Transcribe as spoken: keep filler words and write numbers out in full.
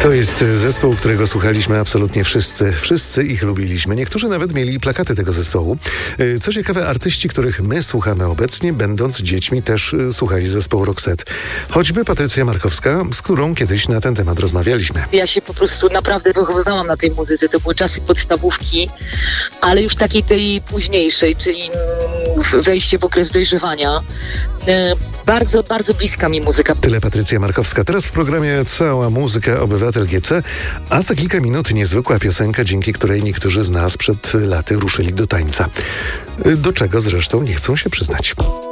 To jest zespół, którego słuchaliśmy absolutnie wszyscy. Wszyscy ich lubiliśmy. Niektórzy nawet mieli plakaty tego zespołu. Co ciekawe, artyści, których my słuchamy obecnie, będąc dziećmi, też słuchali zespołu Roxette. Choćby Patrycja Markowska, z którą kiedyś na ten temat rozmawialiśmy. Ja się po prostu naprawdę wychowywałam na tej muzyce. To były czasy podstawówki, ale już takiej tej późniejszej, czyli zejście w okres dojrzewania. Bardzo, bardzo bliska mi muzyka. Tyle Patrycja Markowska. Teraz w programie Cała muzyka Obywatel G C, a za kilka minut niezwykła piosenka, dzięki której niektórzy z nas przed laty ruszyli do tańca. Do czego zresztą nie chcą się przyznać.